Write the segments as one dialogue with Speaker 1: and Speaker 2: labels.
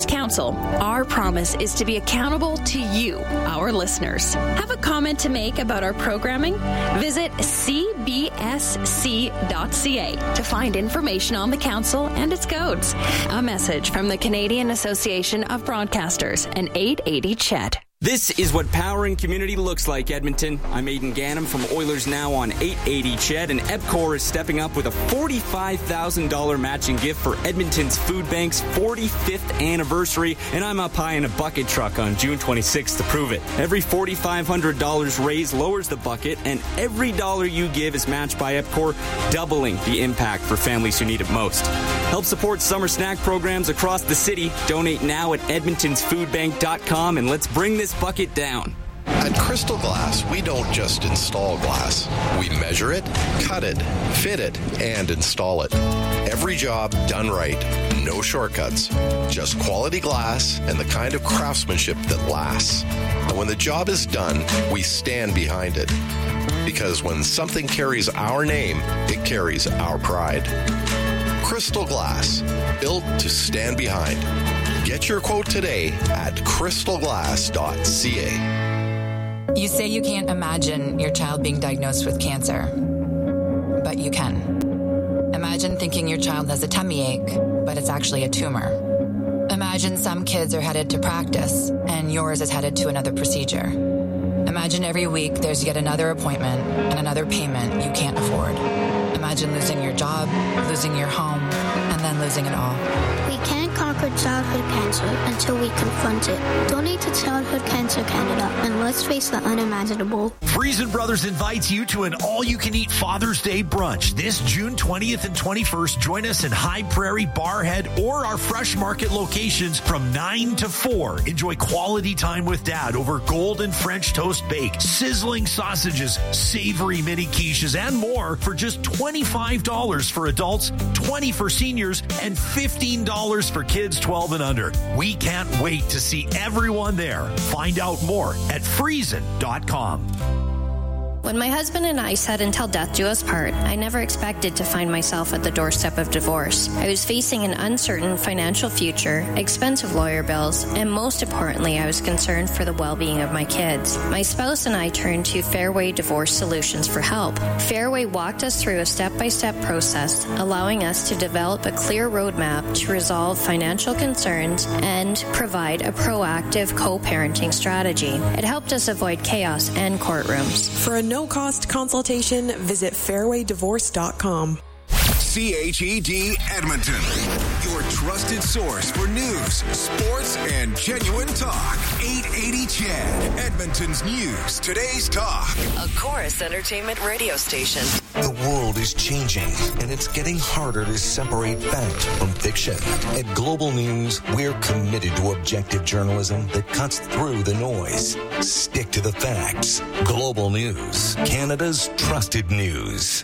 Speaker 1: Council, our promise is to be accountable to you, our listeners. Have a comment to make about our programming? Visit cbsc.ca to find information on the Council and its codes. A message from the Canadian Association of Broadcasters and 880 CHED.
Speaker 2: This is what powering community looks like, Edmonton. I'm Aidan Gannam from Oilers Now on 880 CHED, and EPCOR is stepping up with a $45,000 matching gift for Edmonton's Food Bank's 45th anniversary, and I'm up high in a bucket truck on June 26th to prove it. Every $4,500 raised lowers the bucket, and every dollar you give is matched by EPCOR, doubling the impact for families who need it most. Help support summer snack programs across the city. Donate now at edmontonsfoodbank.com, and let's bring this bucket down.
Speaker 3: At Crystal Glass, we don't just install glass. We measure it, cut it, fit it, and install it. Every job done right. No shortcuts. Just quality glass and the kind of craftsmanship that lasts. And when the job is done, we stand behind it. Because when something carries our name, it carries our pride. Crystal Glass, built to stand behind. Get your quote today at crystalglass.ca.
Speaker 4: You say you can't imagine your child being diagnosed with cancer, but you can. Imagine thinking your child has a tummy ache, but it's actually a tumor. Imagine some kids are headed to practice and yours is headed to another procedure. Imagine every week there's yet another appointment and another payment you can't afford. Imagine losing your job, losing your home, and then losing it all.
Speaker 5: We can't conquer childhood cancer until we confront it. Donate to Childhood Cancer Canada and let's face the unimaginable.
Speaker 6: Friesen Brothers invites you to an all-you-can-eat Father's Day brunch this June 20th and 21st. Join us in High Prairie, Barhead, or our Fresh Market locations from 9 to 4. Enjoy quality time with Dad over golden French toast bake, sizzling sausages, savory mini quiches, and more for just $25 for adults, $20 for seniors, and $15 for kids 12 and under. We can't wait to see everyone there. Find out more at Friesen.com.
Speaker 7: When my husband and I said until death do us part, I never expected to find myself at the doorstep of divorce. I was facing an uncertain financial future, expensive lawyer bills, and most importantly, I was concerned for the well-being of my kids. My spouse and I turned to Fairway Divorce Solutions for help. Fairway walked us through a step-by-step process, allowing us to develop a clear roadmap to resolve financial concerns and provide a proactive co-parenting strategy. It helped us avoid chaos and courtrooms.
Speaker 8: For a no-cost consultation, visit fairwaydivorce.com.
Speaker 9: CHED Edmonton, your trusted source for news, sports, and genuine talk. 880 CHED, Edmonton's news, today's talk.
Speaker 10: A Chorus Entertainment radio station.
Speaker 11: The world is changing, and it's getting harder to separate fact from fiction. At Global News, we're committed to objective journalism that cuts through the noise. Stick to the facts. Global News, Canada's trusted news.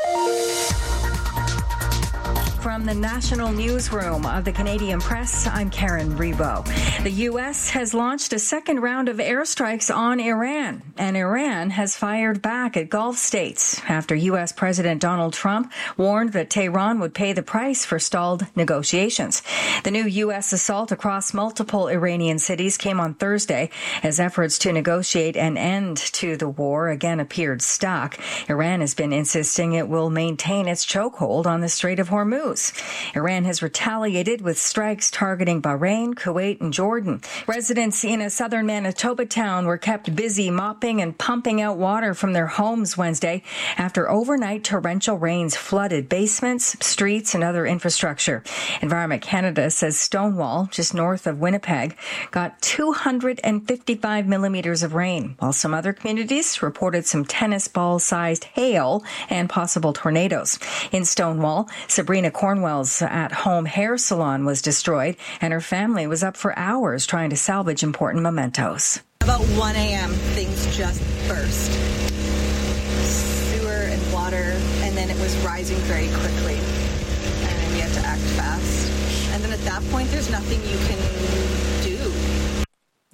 Speaker 12: From the National Newsroom of the Canadian Press, I'm Karen Rebo. The U.S. has launched a second round of airstrikes on Iran, and Iran has fired back at Gulf states after U.S. President Donald Trump warned that Tehran would pay the price for stalled negotiations. The new U.S. assault across multiple Iranian cities came on Thursday as efforts to negotiate an end to the war again appeared stuck. Iran has been insisting it will maintain its chokehold on the Strait of Hormuz. Iran has retaliated with strikes targeting Bahrain, Kuwait, and Jordan. Residents in a southern Manitoba town were kept busy mopping and pumping out water from their homes Wednesday after overnight torrential rains flooded basements, streets, and other infrastructure. Environment Canada says Stonewall, just north of Winnipeg, got 255 millimeters of rain, while some other communities reported some tennis ball-sized hail and possible tornadoes. In Stonewall, Sabrina Cornwell's at-home hair salon was destroyed, and her family was up for hours trying to salvage important mementos.
Speaker 13: About 1 a.m., things just burst. Sewer and water, and then it was rising very quickly, and we had to act fast. And then at that point, there's nothing you can do.
Speaker 12: The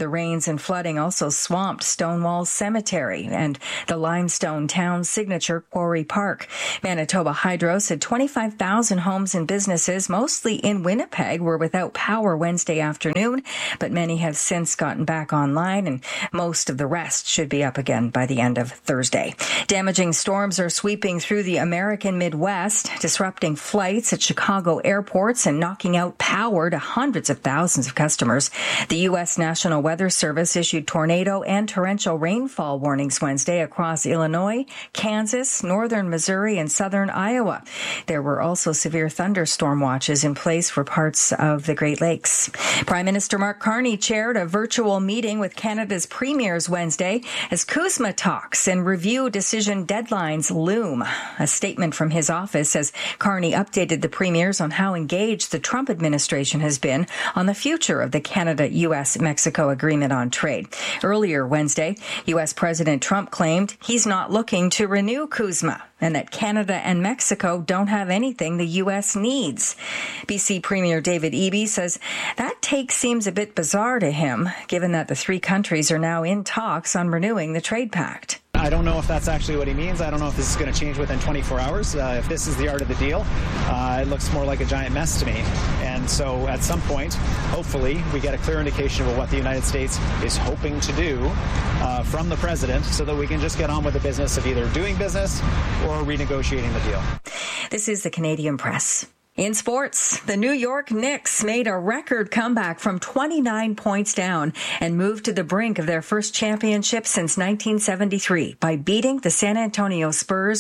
Speaker 12: The rains and flooding also swamped Stonewall Cemetery and the limestone town's signature Quarry Park. Manitoba Hydro said 25,000 homes and businesses, mostly in Winnipeg, were without power Wednesday afternoon, but many have since gotten back online, and most of the rest should be up again by the end of Thursday. Damaging storms are sweeping through the American Midwest, disrupting flights at Chicago airports and knocking out power to hundreds of thousands of customers. The U.S. National Weather Service issued tornado and torrential rainfall warnings Wednesday across Illinois, Kansas, northern Missouri, and southern Iowa. There were also severe thunderstorm watches in place for parts of the Great Lakes. Prime Minister Mark Carney chaired a virtual meeting with Canada's premiers Wednesday as CUSMA talks and review decision deadlines loom. A statement from his office says Carney updated the premiers on how engaged the Trump administration has been on the future of the Canada-U.S.-Mexico Agreement on Trade. Earlier Wednesday, U.S. President Trump claimed he's not looking to renew CUSMA and that Canada and Mexico don't have anything the U.S. needs. BC Premier David Eby says that take seems a bit bizarre to him, given that the three countries are now in talks on renewing the trade pact.
Speaker 14: I don't know if that's actually what he means. I don't know if this is going to change within 24 hours. If this is the art of the deal, it looks more like a giant mess to me. And so at some point, hopefully, we get a clear indication of what the United States is hoping to do from the president so that we can just get on with the business of either doing business or renegotiating the deal.
Speaker 12: This is the Canadian Press. In sports, the New York Knicks made a record comeback from 29 points down and moved to the brink of their first championship since 1973 by beating the San Antonio Spurs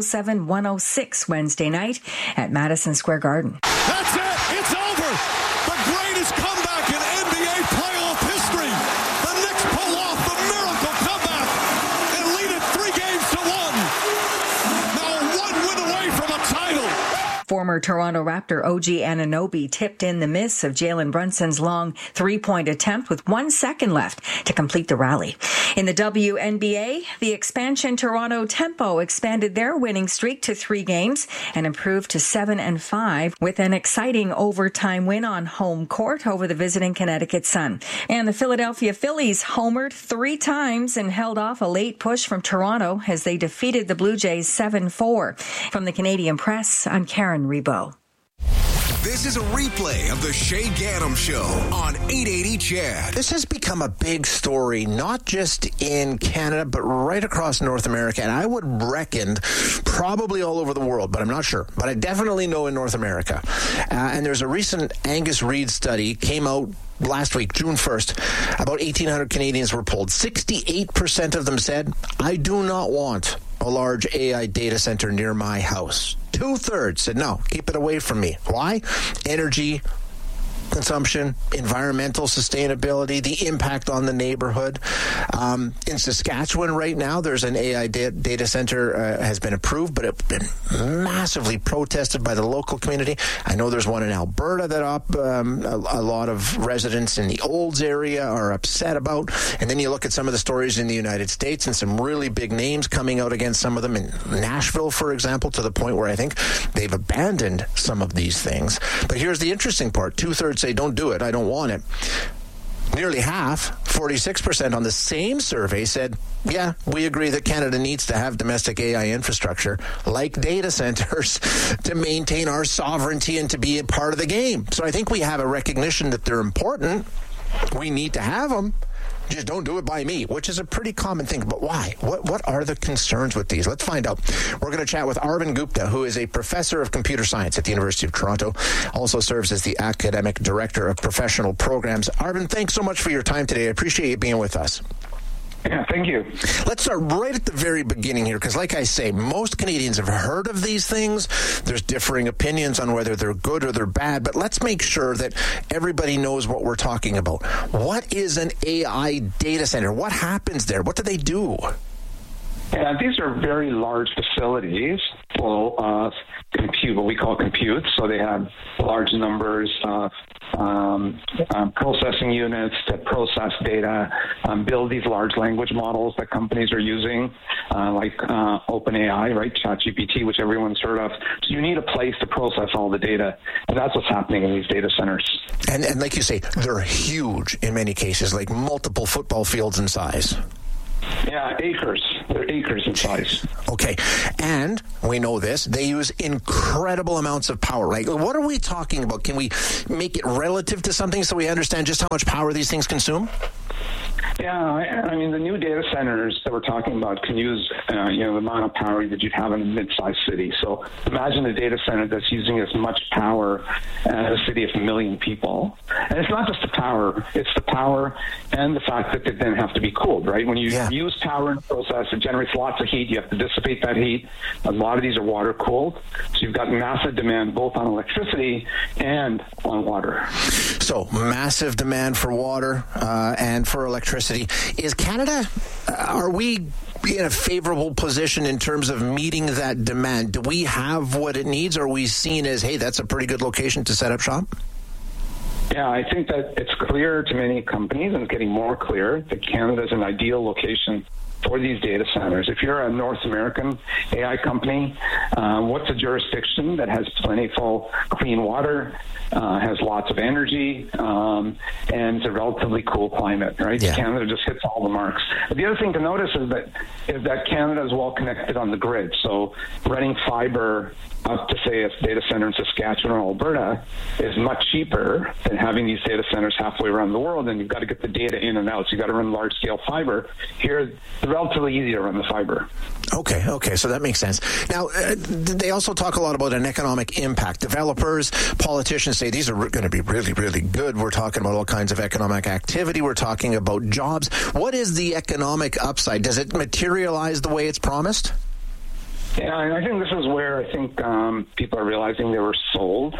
Speaker 12: 107-106 Wednesday night at Madison Square Garden.
Speaker 15: That's it! It's over! The greatest comeback in NBA playoff history! The Knicks pull off the miracle comeback and lead it 3-1. Now 1 win away from a title.
Speaker 12: Former Toronto Raptor OG Anunoby tipped in the miss of Jalen Brunson's long three-point attempt with 1 second left to complete the rally. In the WNBA, the expansion Toronto Tempo expanded their winning streak to 3 games and improved to 7-5 with an exciting overtime win on home court over the visiting Connecticut Sun. And the Philadelphia Phillies homered 3 times and held off a late push from Toronto as they defeated the Blue Jays 7-4. From the Canadian Press, I'm Karen Rebo.
Speaker 9: This is a replay of the Shay Gaddam Show on 880 CHED.
Speaker 16: This has become a big story, not just in Canada, but right across North America. And I would reckon probably all over the world, but I'm not sure. But I definitely know in North America. And there's a recent Angus Reid study came out last week, June 1st. About 1,800 Canadians were polled. 68% of them said, I do not want a large AI data center near my house. 2/3 said, no, keep it away from me. Why? Energy consumption, environmental sustainability, the impact on the neighborhood. In Saskatchewan right now, there's an AI data center has been approved, but it's been massively protested by the local community. I know there's one in Alberta that a lot of residents in the Olds area are upset about. And then you look at some of the stories in the United States and some really big names coming out against some of them in Nashville, for example, to the point where I think they've abandoned some of these things. But here's the interesting part. 2/3 say, don't do it. I don't want it. Nearly half, 46% on the same survey said, yeah, we agree that Canada needs to have domestic AI infrastructure like data centers to maintain our sovereignty and to be a part of the game. So I think we have a recognition that they're important. We need to have them. Just don't do it by me, which is a pretty common thing. But why? What are the concerns with these? Let's find out. We're going to chat with Arvind Gupta, who is a professor of computer science at the University of Toronto, also serves as the academic director of professional programs. Arvind, thanks so much for your time today. I appreciate you being with us.
Speaker 17: Yeah, thank you.
Speaker 16: Let's start right at the very beginning here, because like I say, most Canadians have heard of these things. There's differing opinions on whether they're good or they're bad, but let's make sure that everybody knows what we're talking about. What is an AI data center? What happens there? What do they do?
Speaker 17: Yeah, these are very large facilities full of compute, what we call compute. So they have large numbers of processing units that process data, build these large language models that companies are using, like OpenAI, right, ChatGPT, which everyone's heard of. So you need a place to process all the data, and that's what's happening in these data centers.
Speaker 16: And like you say, they're huge in many cases, like multiple football fields in size.
Speaker 17: Yeah, acres. They're acres in size.
Speaker 16: Okay. And we know this. They use incredible amounts of power. Like, what are we talking about? Can we make it relative to something so we understand just how much power these things consume?
Speaker 17: Yeah, I mean, the new data centers that we're talking about can use, the amount of power that you'd have in a mid-sized city. So imagine a data center that's using as much power as a city of 1 million people. And it's not just the power, it's the power and the fact that they then have to be cooled, right? When you use power in the process, it generates lots of heat. You have to dissipate that heat. A lot of these are water cooled. So you've got massive demand both on electricity and on water.
Speaker 16: So massive demand for water and for electricity. Is Canada, are we in a favorable position in terms of meeting that demand? Do we have what it needs? Or are we seen as, hey, that's a pretty good location to set up shop?
Speaker 17: Yeah, I think that it's clear to many companies, and it's getting more clear, that Canada is an ideal location for these data centers. If you're a North American AI company, what's a jurisdiction that has plentiful clean water, has lots of energy, and it's a relatively cool climate, right? Yeah. Canada just hits all the marks. The other thing to notice is that Canada is well connected on the grid. So running fiber up to, say, a data center in Saskatchewan or Alberta is much cheaper than having these data centers halfway around the world, and you've got to get the data in and out. So you've got to run large-scale fiber. Here, it's relatively easy to run the fiber.
Speaker 16: Okay, so that makes sense. Now, they also talk a lot about an economic impact. Developers, politicians say these are going to be really, really good. We're talking about all kinds of economic activity. We're talking about jobs. What is the economic upside? Does it materialize the way it's promised?
Speaker 17: Yeah, and I think this is where I think people are realizing they were sold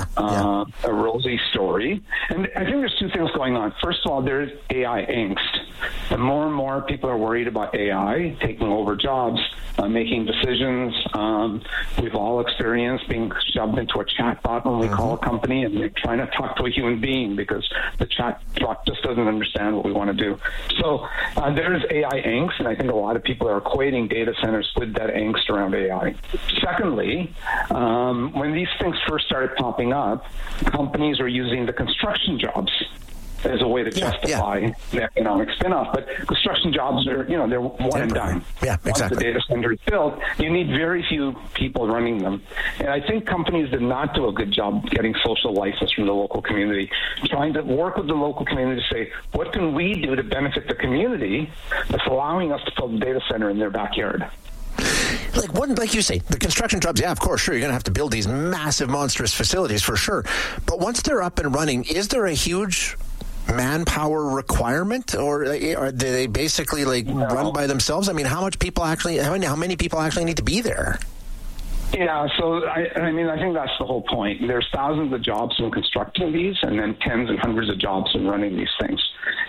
Speaker 17: a rosy story. And I think there's two things going on. First of all, there's AI angst. And more people are worried about AI taking over jobs, making decisions. We've all experienced being shoved into a chatbot when we call a company and they're trying to talk to a human being because the chatbot just doesn't understand what we want to do. So there's AI angst, and I think a lot of people are equating data centers with that angst around AI. Secondly, when these things first started popping up, companies were using the construction jobs as a way to justify the economic spin-off. But construction jobs are, they're one and done.
Speaker 16: Yeah, exactly.
Speaker 17: Once the data center is built, you need very few people running them. And I think companies did not do a good job getting social license from the local community, trying to work with the local community to say, what can we do to benefit the community that's allowing us to build a data center in their backyard?
Speaker 16: Like you say, the construction jobs, of course, sure, you're going to have to build these massive, monstrous facilities for sure. But once they're up and running, is there a huge manpower requirement, or do they basically run by themselves? I mean, how many people actually need to be there?
Speaker 17: Yeah, so I mean, I think that's the whole point. There's thousands of jobs in constructing these, and then tens and hundreds of jobs in running these things.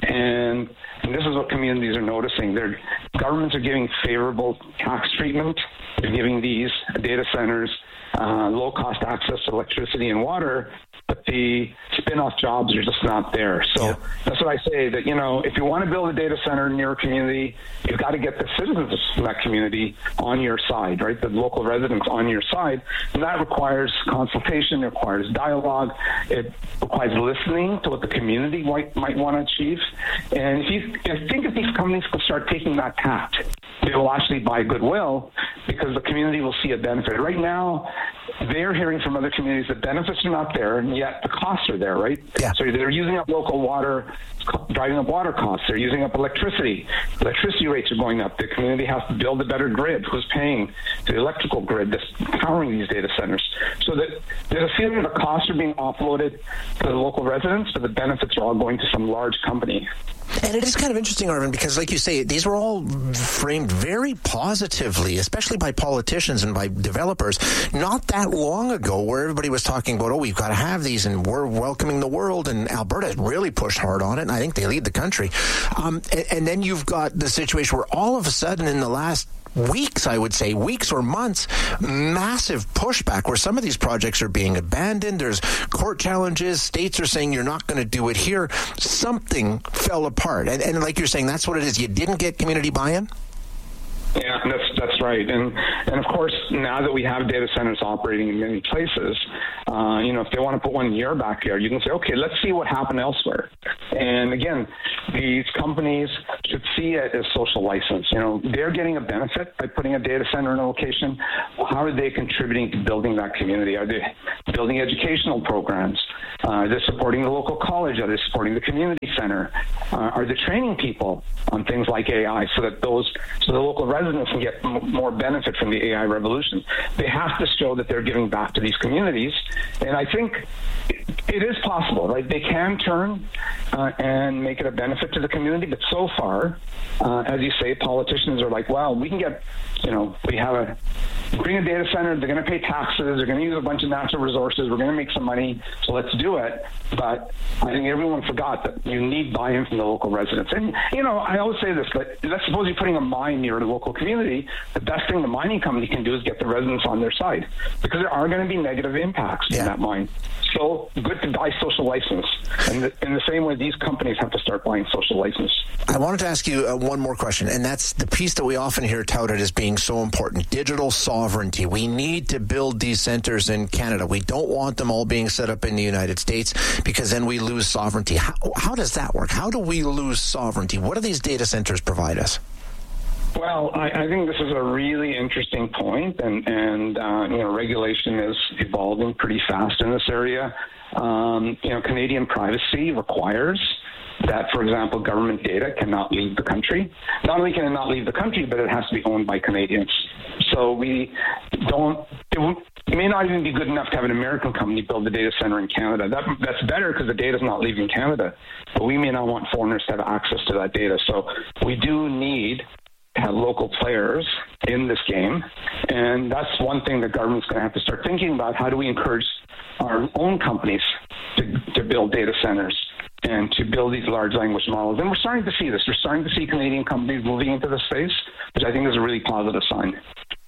Speaker 17: And this is what communities are noticing. Their governments are giving favorable tax treatment. They're giving these data centers low-cost access to electricity and water, but the spin-off jobs are just not there. So that's what I say, that, if you want to build a data center near a community, you've got to get the citizens from that community on your side, right? The local residents on your side. And that requires consultation, it requires dialogue, it requires listening to what the community might want to achieve. And I think if these companies will start taking that tact, they will actually buy goodwill because the community will see a benefit. Right now, they're hearing from other communities that benefits are not there, and yet the costs are there, right? Yeah. So they're using up local water, driving up water costs. They're using up electricity. Electricity rates are going up. The community has to build a better grid. Who's paying the electrical grid that's powering these data centers? So that there's a feeling that the costs are being offloaded to the local residents, but the benefits are all going to some large company.
Speaker 16: And it is kind of interesting, Arvind, because like you say, these were all framed very positively, especially by politicians and by developers, not that long ago, where everybody was talking about, we've got to have these and we're welcoming the world, and Alberta really pushed hard on it, and I think they lead the country. And then you've got the situation where all of a sudden in the last weeks, I would say, weeks or months, massive pushback where some of these projects are being abandoned. There's court challenges. States are saying you're not going to do it here. Something fell apart. And like you're saying, that's what it is. You didn't get community buy-in?
Speaker 17: Yeah, That's right. And of course, now that we have data centers operating in many places, if they want to put one in your backyard, you can say, okay, let's see what happened elsewhere. And again, these companies should see it as social license. They're getting a benefit by putting a data center in a location. How are they contributing to building that community? Are they building educational programs? Are they supporting the local college? Are they supporting the community center? Are they training people on things like AI so that the local residents can get more benefit from the AI revolution? They have to show that they're giving back to these communities, and I think it is possible, right? They can turn and make it a benefit to the community, but so far, as you say, politicians are like, well, we can get, bring a data center, they're going to pay taxes, they're going to use a bunch of natural resources, we're going to make some money, so let's do it. But I think everyone forgot that you need buy-in from the local residents. And, I always say this, but let's suppose you're putting a mine near the local community, the best thing the mining company can do is get the residents on their side, because there are going to be negative impacts from that mine. So good to buy social license. And in the same way, these companies have to start buying social license.
Speaker 16: I wanted to ask you one more question, and that's the piece that we often hear touted as being so important, digital sovereignty. We need to build these centers in Canada. We don't want them all being set up in the United States, because then we lose sovereignty. How does that work? How do we lose sovereignty? What do these data centers provide us?
Speaker 17: Well, I think this is a really interesting point, and regulation is evolving pretty fast in this area. Canadian privacy requires that, for example, government data cannot leave the country. Not only can it not leave the country, but it has to be owned by Canadians. So it may not even be good enough to have an American company build a data center in Canada. That's better because the data is not leaving Canada, but we may not want foreigners to have access to that data. So we do need to have local players in this game, and that's one thing the government's going to have to start thinking about. How do we encourage our own companies to build data centers and to build these large language models? And we're starting to see this. We're starting to see Canadian companies moving into this space, which I think is a really positive sign.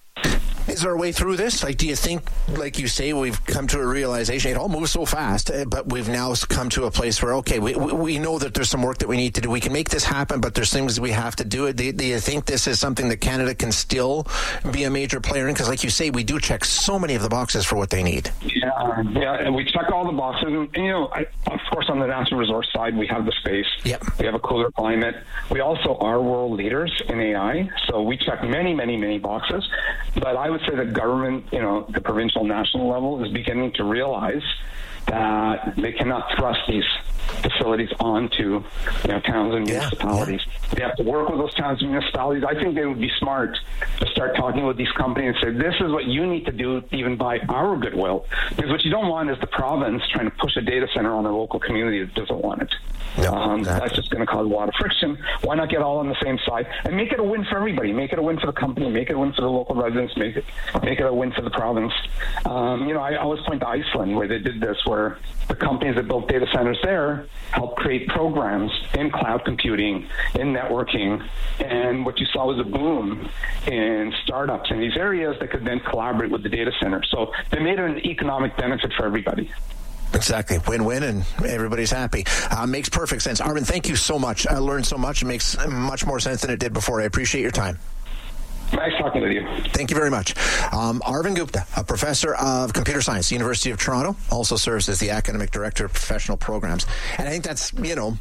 Speaker 16: Is there a way through this? Do you think, like you say, we've come to a realization, it all moves so fast, but we've now come to a place where, okay, we know that there's some work that we need to do. We can make this happen, but there's things we have to do. Do you think this is something that Canada can still be a major player in? Because like you say, we do check so many of the boxes for what they need.
Speaker 17: Yeah, and we check all the boxes. And, of course, on the natural resource side, we have the space.
Speaker 16: Yep.
Speaker 17: We have a cooler climate. We also are world leaders in AI, so we check many, many, many boxes. But I would say the government, the provincial, national level is beginning to realize that they cannot thrust these facilities onto towns and municipalities. They have to work with those towns and municipalities. I think they would be smart to start talking with these companies and say, this is what you need to do even by our goodwill. Because what you don't want is the province trying to push a data center on a local community that doesn't want it.
Speaker 16: No, exactly.
Speaker 17: That's just going to cause a lot of friction. Why not get all on the same side and make it a win for everybody? Make it a win for the company, make it a win for the local residents, make it a win for the province. I always point to Iceland, where they did this, where the companies that built data centers there helped create programs in cloud computing, in networking, and what you saw was a boom in startups in these areas that could then collaborate with the data center. So they made it an economic benefit for everybody.
Speaker 16: Exactly. Win-win, and everybody's happy. Makes perfect sense. Arvind, thank you so much. I learned so much. It makes much more sense than it did before. I appreciate your time.
Speaker 17: Nice talking with you.
Speaker 16: Thank you very much. Arvind Gupta, a professor of computer science, University of Toronto, also serves as the academic director of professional programs. And I think that's, we know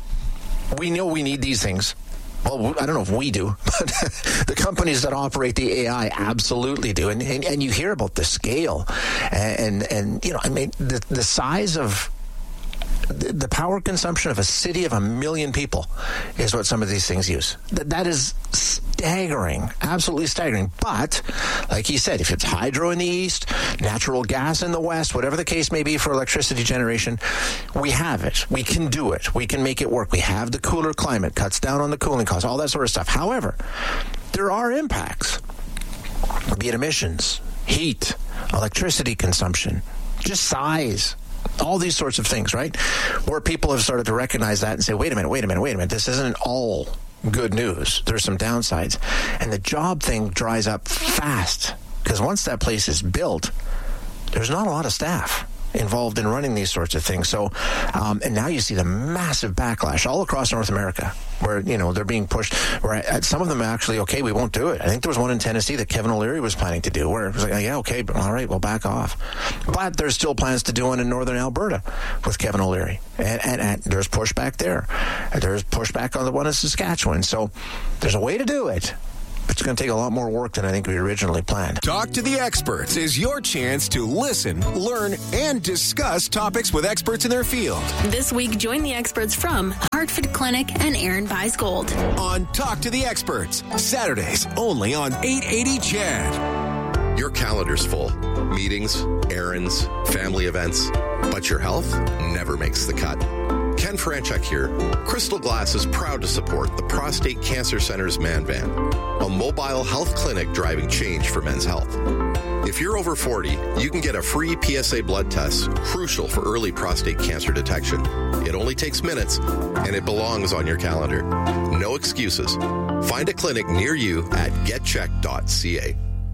Speaker 16: we need these things. Well, I don't know if we do, but the companies that operate the AI absolutely do. And you hear about the scale and the size of the power consumption of a city of 1 million people is what some of these things use. That is staggering, absolutely staggering. But, like he said, if it's hydro in the east, natural gas in the west, whatever the case may be for electricity generation, we have it. We can do it. We can make it work. We have the cooler climate, cuts down on the cooling costs, all that sort of stuff. However, there are impacts, be it emissions, heat, electricity consumption, just size. All these sorts of things, right? Where people have started to recognize that and say, wait a minute. This isn't all good news. There's some downsides. And the job thing dries up fast because once that place is built, there's not a lot of staff. involved in running these sorts of things. So, and now you see the massive backlash all across North America where, they're being pushed, where some of them actually, okay, we won't do it. I think there was one in Tennessee that Kevin O'Leary was planning to do where it was like, yeah, okay, but all right, we'll back off. But there's still plans to do one in northern Alberta with Kevin O'Leary. And there's pushback there. There's pushback on the one in Saskatchewan. So there's a way to do it. It's going to take a lot more work than I think we originally planned.
Speaker 9: Talk to the Experts is your chance to listen, learn, and discuss topics with experts in their field.
Speaker 1: This week, join the experts from Hartford Clinic and Aaron Buys Gold.
Speaker 9: On Talk to the Experts, Saturdays only on 880 CHED.
Speaker 3: Your calendar's full. Meetings, errands, family events. But your health never makes the cut. Ken Franchuk here. Crystal Glass is proud to support the Prostate Cancer Center's Man Van, a mobile health clinic driving change for men's health. If you're over 40, you can get a free PSA blood test, crucial for early prostate cancer detection. It only takes minutes, and it belongs on your calendar. No excuses. Find a clinic near you at getcheck.ca.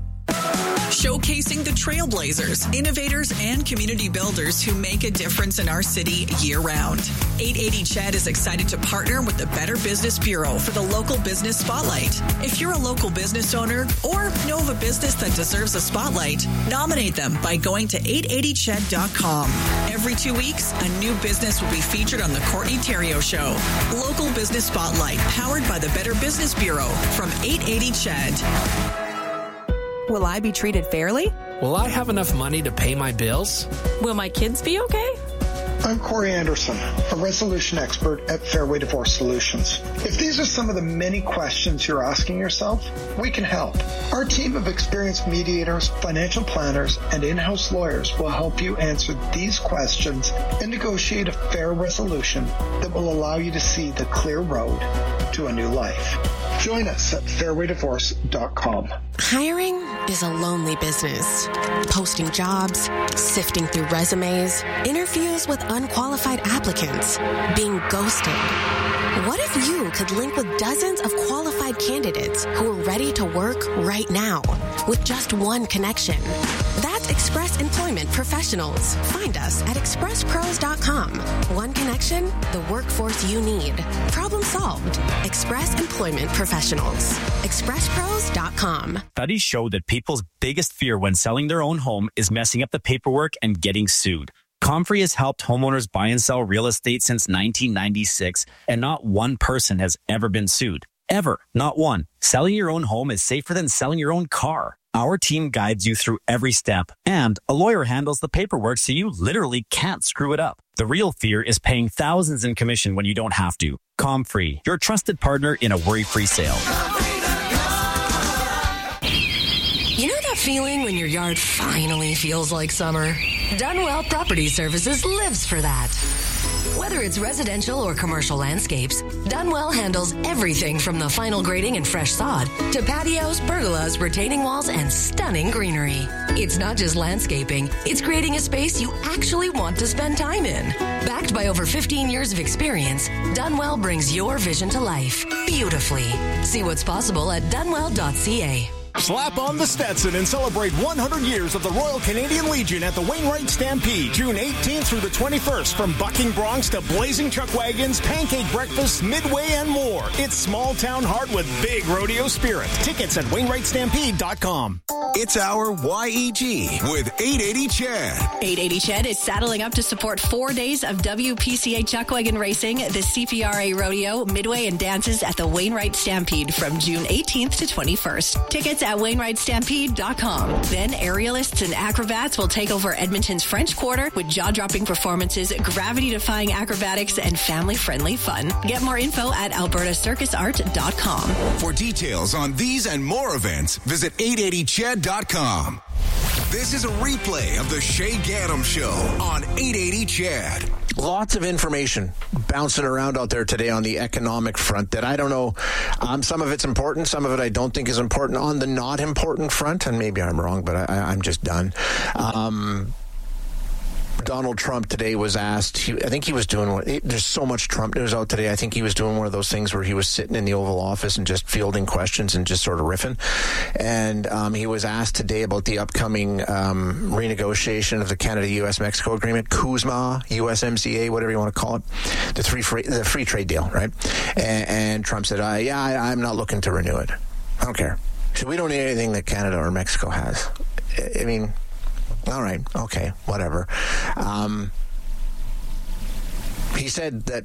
Speaker 18: Showcasing the trailblazers, innovators, and community builders who make a difference in our city year-round. 880 CHED is excited to partner with the Better Business Bureau for the Local Business Spotlight. If you're a local business owner or know of a business that deserves a spotlight, nominate them by going to 880ched.com. Every 2 weeks, a new business will be featured on the Courtney Theriault Show. Local Business Spotlight, powered by the Better Business Bureau from 880 CHED.
Speaker 8: Will I be treated fairly?
Speaker 19: Will I have enough money to pay my bills?
Speaker 8: Will my kids be okay?
Speaker 20: I'm Corey Anderson, a resolution expert at Fairway Divorce Solutions. If these are some of the many questions you're asking yourself, we can help. Our team of experienced mediators, financial planners, and in-house lawyers will help you answer these questions and negotiate a fair resolution that will allow you to see the clear road to a new life. Join us at fairwaydivorce.com.
Speaker 21: Hiring is a lonely business. Posting jobs, sifting through resumes, interviews with unqualified applicants, being ghosted. What if you could link with dozens of qualified candidates who are ready to work right now with just one connection? That's Express Employment Professionals. Find us at expresspros.com. One connection, the workforce you need. Problem solved. Express Employment Professionals. expresspros.com.
Speaker 22: Studies show that people's biggest fear when selling their own home is messing up the paperwork and getting sued. Comfrey has helped homeowners buy and sell real estate since 1996, and not one person has ever been sued. Ever. Not one. Selling your own home is safer than selling your own car. Our team guides you through every step, and a lawyer handles the paperwork so you literally can't screw it up. The real fear is paying thousands in commission when you don't have to. Comfrey, your trusted partner in a worry-free sale.
Speaker 10: You know that feeling when your yard finally feels like summer? Dunwell Property Services lives for that. Whether it's residential or commercial landscapes, Dunwell handles everything from the final grading and fresh sod to patios, pergolas, retaining walls, and stunning greenery. It's not just landscaping, it's creating a space you actually want to spend time in. Backed by over 15 years of experience, Dunwell brings your vision to life beautifully. See what's possible at dunwell.ca.
Speaker 23: Slap on the Stetson and celebrate 100 years of the Royal Canadian Legion at the Wainwright Stampede, June 18th through the 21st. From bucking broncs to blazing chuck wagons, pancake breakfasts, midway, and more. It's small town heart with big rodeo spirit. Tickets at wainwrightstampede.com.
Speaker 9: It's our YEG with 880 CHED.
Speaker 1: 880 CHED is saddling up to support 4 days of WPCA chuckwagon racing, the CPRA rodeo, midway, and dances at the Wainwright Stampede from June 18th to 21st. Tickets at wainwrightstampede.com. Then aerialists and acrobats will take over Edmonton's French Quarter with jaw-dropping performances, gravity-defying acrobatics, and family-friendly fun. Get more info at albertacircusart.com.
Speaker 9: For details on these and more events, visit 880ched.com. This is a replay of the Shay Gaddam Show on 880 CHED.
Speaker 16: Lots of information bouncing around out there today on the economic front that I don't know. Some of it's important. Some of it I don't think is important. On the not important front, and maybe I'm wrong, but I'm just done. Donald Trump today was asked, I think he was doing, there's so much Trump news out today, I think he was doing one of those things where he was sitting in the Oval Office and just fielding questions and just sort of riffing. And he was asked today about the upcoming renegotiation of the Canada-U.S.-Mexico agreement, CUSMA, USMCA, whatever you want to call it, the free trade deal, right? And Trump said, I'm not looking to renew it. I don't care. So we don't need anything that Canada or Mexico has. I mean, all right, okay, whatever. He said that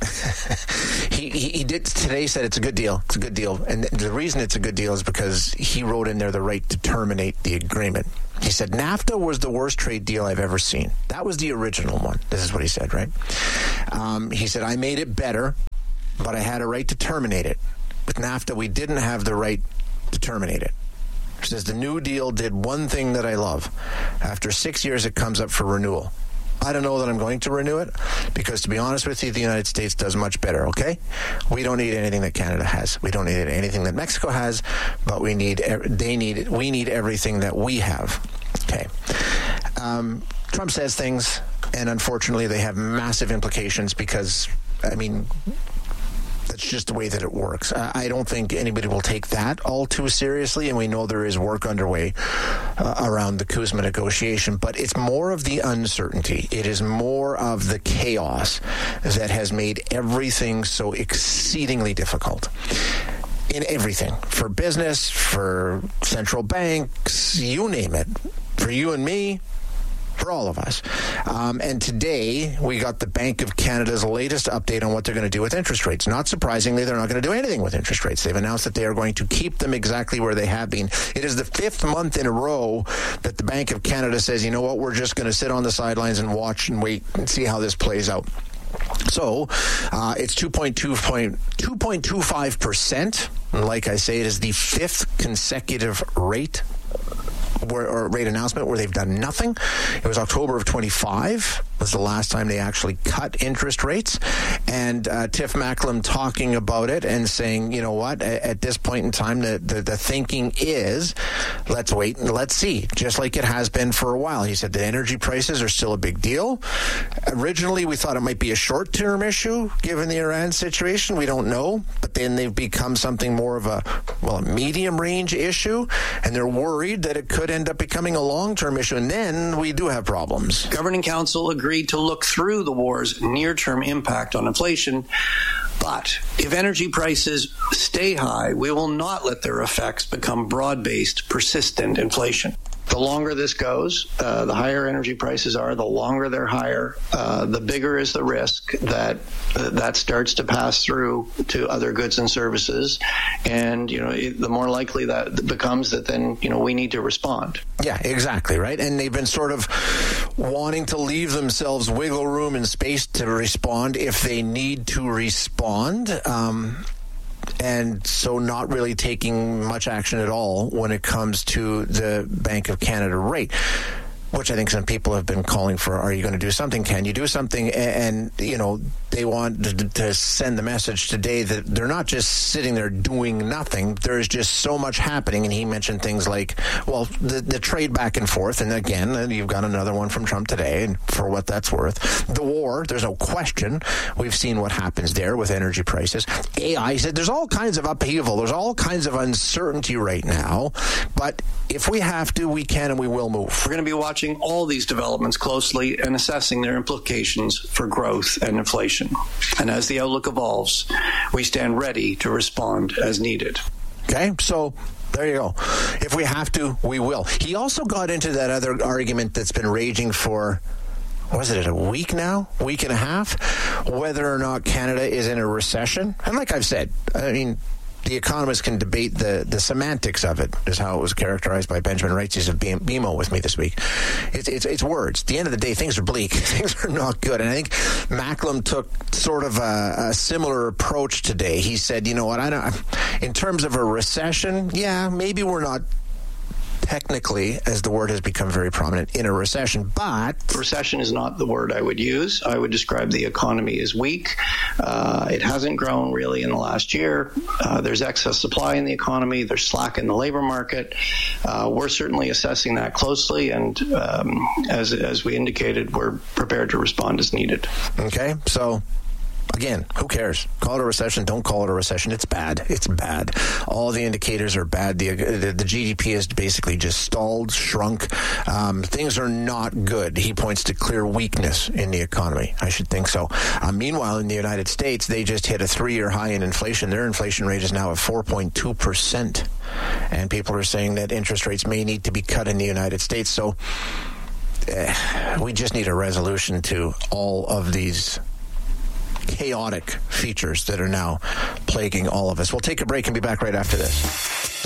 Speaker 16: he did today said it's a good deal. It's a good deal. And the reason it's a good deal is because he wrote in there the right to terminate the agreement. He said, NAFTA was the worst trade deal I've ever seen. That was the original one. This is what he said, right? He said, I made it better, but I had a right to terminate it. With NAFTA, we didn't have the right to terminate it. He says, the New Deal did one thing that I love. After 6 years, it comes up for renewal. I don't know that I'm going to renew it because, to be honest with you, the United States does much better, okay? We don't need anything that Canada has. We don't need anything that Mexico has, but we need everything that we have, okay? Trump says things, and unfortunately, they have massive implications because, I mean, that's just the way that it works. I don't think anybody will take that all too seriously, and we know there is work underway around the CUSMA negotiation, but it's more of the uncertainty. It is more of the chaos that has made everything so exceedingly difficult. In everything, for business, for central banks, you name it, for you and me, for all of us. And today, we got the Bank of Canada's latest update on what they're going to do with interest rates. Not surprisingly, they're not going to do anything with interest rates. They've announced that they are going to keep them exactly where they have been. It is the 5th month in a row that the Bank of Canada says, you know what, we're just going to sit on the sidelines and watch and wait and see how this plays out. So it's 2.25%. Like I say, it is the 5th consecutive rate announcement where they've done nothing. It was October of 25 was the last time they actually cut interest rates. And Tiff Macklem talking about it and saying, you know what, at this point in time, the thinking is, let's wait and let's see, just like it has been for a while. He said the energy prices are still a big deal. Originally, we thought it might be a short-term issue, given the Iran situation. We don't know. But then they've become something more of a medium-range issue, and they're worried that it could end up becoming a long-term issue, and then we do have problems.
Speaker 2: Governing Council agreed to look through the war's near-term impact on inflation, but if energy prices stay high, we will not let their effects become broad-based, persistent inflation. The longer this goes, the higher energy prices are, the longer they're higher, the bigger is the risk that starts to pass through to other goods and services. And, the more likely that becomes that then, we need to respond.
Speaker 16: Yeah, exactly, right? And they've been sort of wanting to leave themselves wiggle room and space to respond if they need to respond. And so not really taking much action at all when it comes to the Bank of Canada rate, which I think some people have been calling for. Are you going to do something? Can you do something? And they want to send the message today that they're not just sitting there doing nothing. There's just so much happening. And he mentioned things like, the trade back and forth. And again, you've got another one from Trump today, and for what that's worth. The war, there's no question. We've seen what happens there with energy prices. AI, he said, there's all kinds of upheaval. There's all kinds of uncertainty right now. But if we have to, we can and we will move.
Speaker 2: We're going to be watching all these developments closely and assessing their implications for growth and inflation. And as the outlook evolves, we stand ready to respond as needed.
Speaker 16: Okay, so there you go. If we have to, we will. He also got into that other argument that's been raging for, was it a week now? Week and a half? Whether or not Canada is in a recession. And like I've said, the economists can debate the semantics of it, is how it was characterized by Benjamin Reitzies of BMO with me this week. It's words. At the end of the day, things are bleak. Things are not good. And I think Macklem took sort of a similar approach today. He said, you know what, in terms of a recession, yeah, maybe we're not technically, as the word has become very prominent, in a recession, but...
Speaker 2: Recession is not the word I would use. I would describe the economy as weak. It hasn't grown really in the last year. There's excess supply in the economy. There's slack in the labor market. We're certainly assessing that closely, and as we indicated, we're prepared to respond as needed.
Speaker 16: Okay, so... Again, who cares? Call it a recession. Don't call it a recession. It's bad. It's bad. All the indicators are bad. The GDP has basically just stalled, shrunk. Things are not good. He points to clear weakness in the economy. I should think so. Meanwhile, in the United States, they just hit a 3-year high in inflation. Their inflation rate is now at 4.2%. And people are saying that interest rates may need to be cut in the United States. So we just need a resolution to all of these chaotic features that are now plaguing all of us. We'll take a break and be back right after this.